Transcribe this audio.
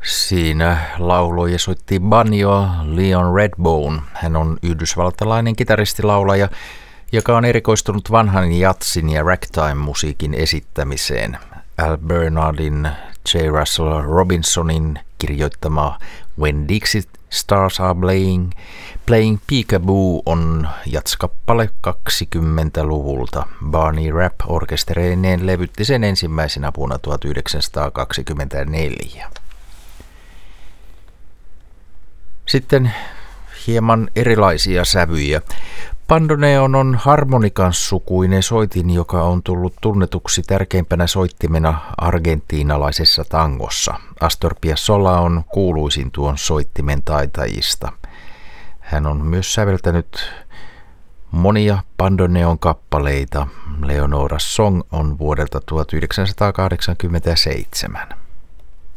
Siinä lauloi ja soitti banjoa Leon Redbone. Hän on yhdysvaltalainen kitaristilaulaja, joka on erikoistunut vanhan jatsin ja ragtime-musiikin esittämiseen. Al Bernardin, J. Russell Robinsonin kirjoittama When Dixie Stars Are Playing Peekaboo on jatskappale 20-luvulta. Barney Rapp orkestereineen levytti sen ensimmäisenä vuonna 1924. Sitten hieman erilaisia sävyjä. Bandoneon on harmonikansukuinen soitin, joka on tullut tunnetuksi tärkeimpänä soittimena argentiinalaisessa tangossa. Astor Piazzolla on kuuluisin tuon soittimen taitajista. Hän on myös säveltänyt monia bandoneon kappaleita. Leonora's Song on vuodelta 1987.